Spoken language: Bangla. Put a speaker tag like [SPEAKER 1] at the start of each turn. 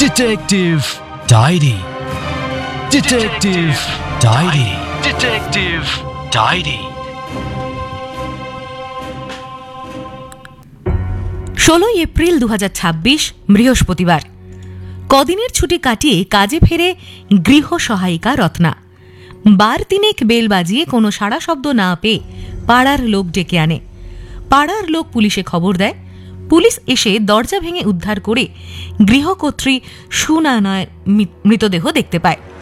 [SPEAKER 1] Detective Diary. Detective Diary. Detective Diary.
[SPEAKER 2] 16 April 2026 বৃহস্পতিবার। কদিনের ছুটি কাটিয়ে কাজে ফেরে গৃহ সহায়িকা রত্না। বার তিনেক বেল বাজিয়ে কোনো সাড়া শব্দ না পেয়ে পাড়ার লোক ডেকে আনে। পাড়ার লোক পুলিশে খবর দেয়। পুলিশ এসে দরজা ভেঙে উদ্ধার করে গৃহকর্ত্রী সুনানয়ের মৃতদেহ দেখতে পায়।